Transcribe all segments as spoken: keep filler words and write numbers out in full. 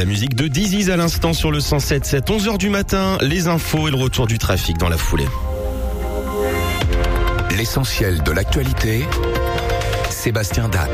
La musique de Dizzy à l'instant sur le cent sept sept, onze heures du matin, les infos et le retour du trafic dans la foulée. L'essentiel de l'actualité, Sébastien Datte.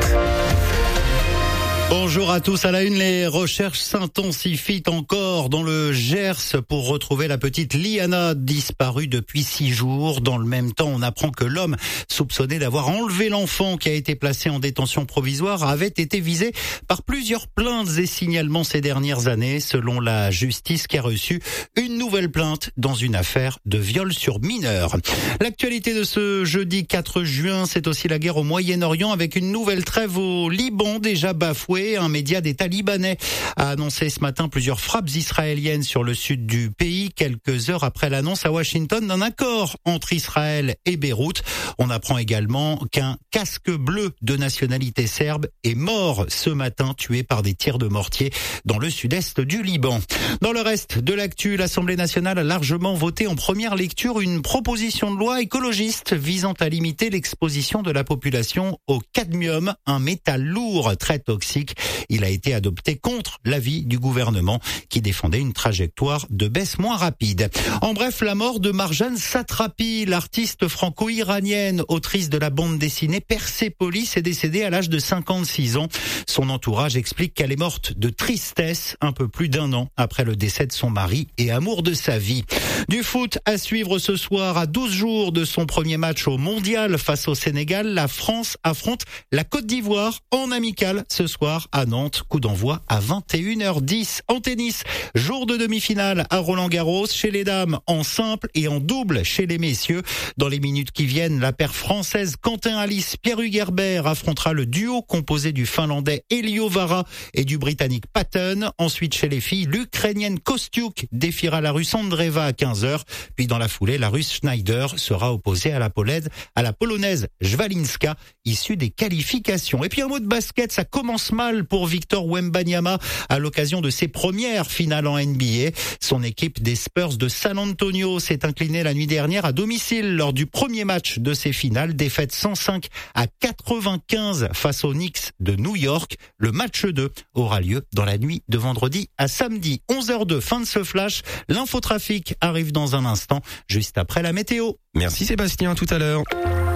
Bonjour à tous. À la une, les recherches s'intensifient encore dans le Gers pour retrouver la petite Liana disparue depuis six jours. Dans le même temps, on apprend que l'homme soupçonné d'avoir enlevé l'enfant qui a été placé en détention provisoire avait été visé par plusieurs plaintes et signalements ces dernières années, selon la justice qui a reçu une nouvelle plainte dans une affaire de viol sur mineur. L'actualité de ce jeudi quatre juin, c'est aussi la guerre au Moyen-Orient avec une nouvelle trêve au Liban déjà bafouée. Un média d'État libanais a annoncé ce matin plusieurs frappes israéliennes sur le sud du pays, quelques heures après l'annonce à Washington d'un accord entre Israël et Beyrouth. On apprend également qu'un casque bleu de nationalité serbe est mort ce matin, tué par des tirs de mortier dans le sud-est du Liban. Dans le reste de l'actu, l'Assemblée nationale a largement voté en première lecture une proposition de loi écologiste visant à limiter l'exposition de la population au cadmium, un métal lourd très toxique. Il a été adopté contre l'avis du gouvernement qui défendait une trajectoire de baisse moins rapide. En bref, la mort de Marjane Satrapi, l'artiste franco-iranienne, autrice de la bande dessinée Persépolis, est décédée à l'âge de cinquante-six ans. Son entourage explique qu'elle est morte de tristesse un peu plus d'un an après le décès de son mari et amour de sa vie. Du foot à suivre ce soir, à douze jours de son premier match au Mondial face au Sénégal, la France affronte la Côte d'Ivoire en amical ce soir à Nantes, coup d'envoi à vingt et une heures dix. En tennis, jour de demi-finale à Roland-Garros, chez les dames en simple et en double chez les messieurs. Dans les minutes qui viennent, la paire française Quentin Alice, Pierre Hugerbert affrontera le duo composé du finlandais Elio Vara et du britannique Patton. Ensuite, chez les filles, l'ukrainienne Kostiuk défiera la russe Andreeva à quinze heures. Puis dans la foulée, la russe Schneider sera opposée à la polonaise, à la polonaise Jwalinska, issue des qualifications. Et puis un mot de basket, ça commence mal pour Victor Wembanyama à l'occasion de ses premières finales en N B A. Son équipe des Spurs de San Antonio s'est inclinée la nuit dernière à domicile lors du premier match de ces finales. Défaite cent cinq à quatre-vingt-quinze face aux Knicks de New York. Le match deux aura lieu dans la nuit de vendredi à samedi. onze heures deux, fin de ce flash. L'infotrafic arrive dans un instant, juste après la météo. Merci Sébastien, à tout à l'heure.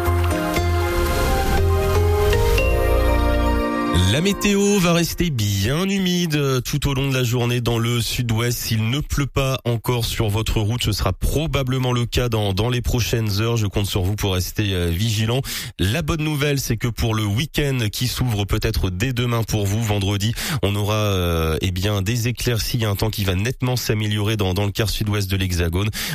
La météo va rester bien humide tout au long de la journée dans le sud-ouest. S'il ne pleut pas encore sur votre route, ce sera probablement le cas dans, dans les prochaines heures. Je compte sur vous pour rester vigilant. La bonne nouvelle, c'est que pour le week-end qui s'ouvre peut-être dès demain pour vous, vendredi, on aura euh, eh bien des éclaircies, un temps qui va nettement s'améliorer dans, dans le quart sud-ouest de l'Hexagone.